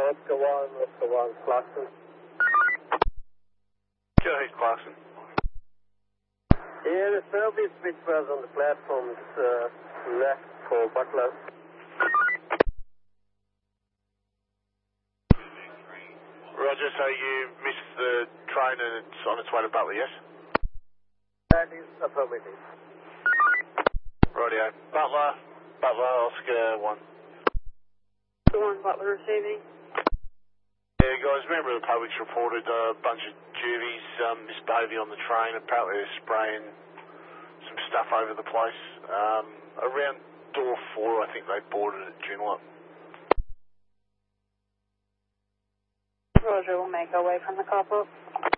Oscar 1, Clarkson. Go ahead, Clarkson. Yeah, the service switch was on the platform left for Butler. Roger, so you missed the train and it's on its way to Butler, yes? That is affirmative. Rightio. Butler, Oscar 1. The one Butler receiving. Yeah, guys, member of the public's reported a bunch of juvies misbehaving on the train. Apparently they're spraying some stuff over the place. Around door 4, I think they boarded at Joondalup. Roger, we'll make our way from the car park.